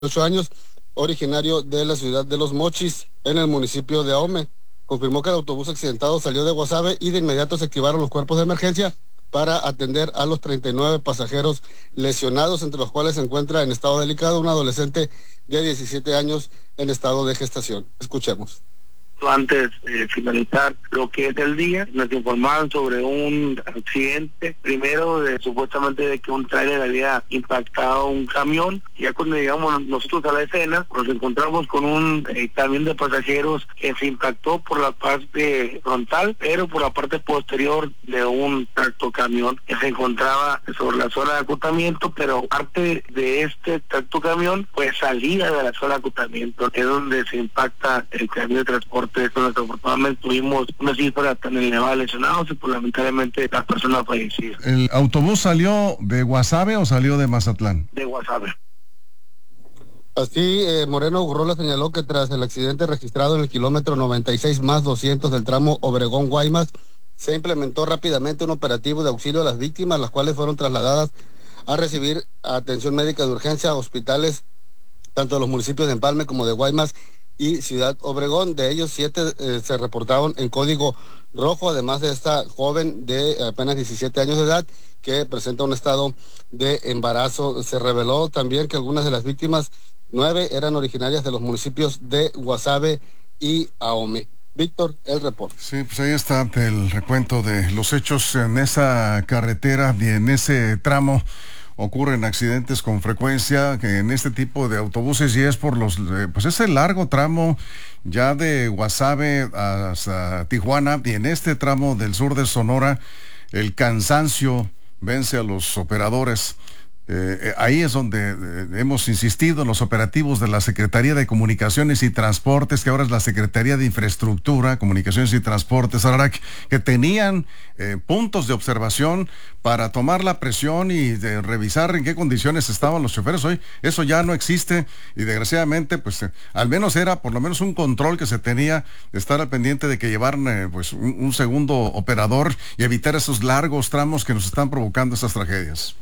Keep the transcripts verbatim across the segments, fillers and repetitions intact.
ocho años, originario de la ciudad de Los Mochis, en el municipio de Ahome. Confirmó que el autobús accidentado salió de Guasave y de inmediato se activaron los cuerpos de emergencia para atender a los treinta y nueve pasajeros lesionados, entre los cuales se encuentra en estado delicado un adolescente de diecisiete años en estado de gestación. Escuchemos. Antes de finalizar lo que es el día, nos informaron sobre un accidente, primero de supuestamente de que un tráiler había impactado un camión. Ya cuando llegamos nosotros a la escena, nos encontramos con un eh, camión de pasajeros que se impactó por la parte frontal, pero por la parte posterior de un tractocamión que se encontraba sobre la zona de acotamiento, pero parte de este tractocamión pues salida de la zona de acotamiento, es donde se impacta el camión de transporte. Afortunadamente tuvimos una cifra tan elevada de lesionados y pues lamentablemente las personas fallecidas. ¿El autobús salió de Guasave o salió de Mazatlán? De Guasave. Así, eh, Moreno Gurrola señaló que tras el accidente registrado en el kilómetro noventa y seis más doscientos del tramo Obregón-Guaymas, se implementó rápidamente un operativo de auxilio a las víctimas, las cuales fueron trasladadas a recibir atención médica de urgencia a hospitales tanto de los municipios de Empalme como de Guaymas y Ciudad Obregón. De ellos, siete eh, se reportaron en código rojo, además de esta joven de apenas diecisiete años de edad que presenta un estado de embarazo. Se reveló también que algunas de las víctimas, nueve, eran originarias de los municipios de Guasave y Ahome. Víctor, el reporte. Sí, pues ahí está el recuento de los hechos en esa carretera y en ese tramo. Ocurren accidentes con frecuencia que en este tipo de autobuses y es por los, eh, pues ese largo tramo ya de Guasave hasta Tijuana y en este tramo del sur de Sonora el cansancio vence a los operadores. Eh, ahí es donde eh, hemos insistido en los operativos de la Secretaría de Comunicaciones y Transportes, que ahora es la Secretaría de Infraestructura, Comunicaciones y Transportes, Ararak, que tenían eh, puntos de observación para tomar la presión y de revisar en qué condiciones estaban los choferes. Hoy eso ya no existe y desgraciadamente pues eh, al menos era por lo menos un control que se tenía de estar al pendiente de que llevaran eh, pues un, un segundo operador y evitar esos largos tramos que nos están provocando esas tragedias.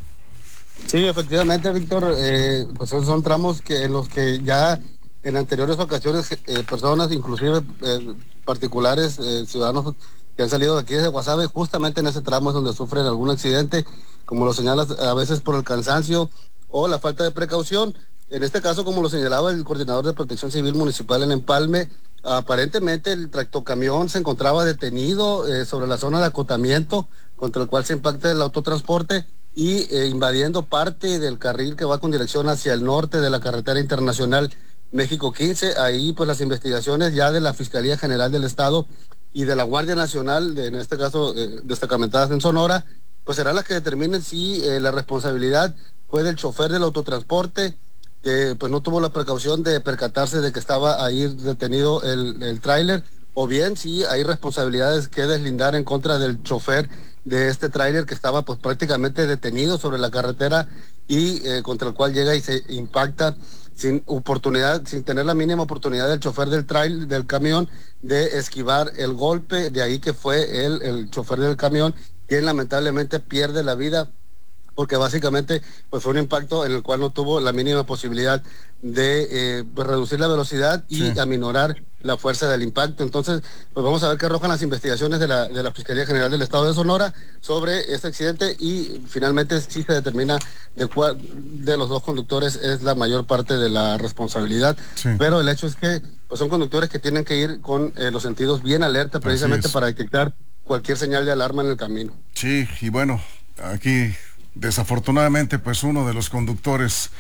Sí, efectivamente, Víctor, eh, pues esos son tramos que en los que ya en anteriores ocasiones eh, personas, inclusive eh, particulares, eh, ciudadanos que han salido de aquí desde Guasave, justamente en ese tramo es donde sufren algún accidente, como lo señalas, a veces por el cansancio o la falta de precaución. En este caso, como lo señalaba el coordinador de Protección Civil Municipal en Empalme, aparentemente el tractocamión se encontraba detenido eh, sobre la zona de acotamiento contra el cual se impacta el autotransporte y eh, invadiendo parte del carril que va con dirección hacia el norte de la carretera internacional México quince. Ahí pues las investigaciones ya de la Fiscalía General del Estado y de la Guardia Nacional, de, en este caso eh, destacamentadas en Sonora, pues serán las que determinen si eh, la responsabilidad fue del chofer del autotransporte, que pues no tuvo la precaución de percatarse de que estaba ahí detenido el, el tráiler, o bien si hay responsabilidades que deslindar en contra del chofer de este tráiler que estaba pues prácticamente detenido sobre la carretera y eh, contra el cual llega y se impacta sin oportunidad, sin tener la mínima oportunidad del chofer del tráiler, del camión, de esquivar el golpe. De ahí que fue él, el chofer del camión, quien lamentablemente pierde la vida, porque básicamente pues fue un impacto en el cual no tuvo la mínima posibilidad de eh, pues, reducir la velocidad y sí. aminorar la fuerza del impacto. Entonces, pues vamos a ver qué arrojan las investigaciones de la, de la Fiscalía General del Estado de Sonora sobre este accidente y finalmente sí se determina de cuál de los dos conductores es la mayor parte de la responsabilidad. Sí. Pero el hecho es que pues son conductores que tienen que ir con eh, los sentidos bien alerta precisamente para detectar cualquier señal de alarma en el camino. Sí, y bueno, aquí desafortunadamente pues uno de los conductores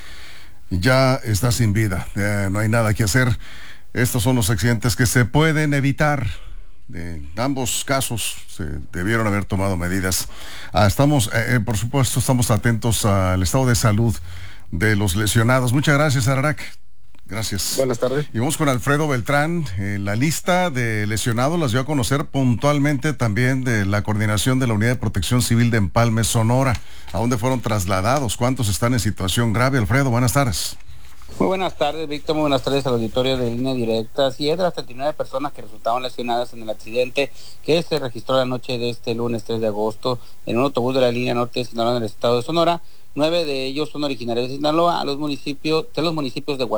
ya está sin vida, eh, no hay nada que hacer. Estos son los accidentes que se pueden evitar. En ambos casos se debieron haber tomado medidas. Ah, estamos, eh, por supuesto, estamos atentos al estado de salud de los lesionados. Muchas gracias, Ararak. Gracias. Buenas tardes. Y vamos con Alfredo Beltrán. Eh, la lista de lesionados las dio a conocer puntualmente también de la coordinación de la Unidad de Protección Civil de Empalme, Sonora. ¿A dónde fueron trasladados? ¿Cuántos están en situación grave? Alfredo, buenas tardes. Muy buenas tardes, Víctor. Muy buenas tardes al auditorio de Línea Directa. Así es, de las treinta y nueve personas que resultaron lesionadas en el accidente que se registró la noche de este lunes tres de agosto en un autobús de la línea norte de Sinaloa en el estado de Sonora, nueve de ellos son originarios de Sinaloa, a los municipios, de los municipios de Guadalajara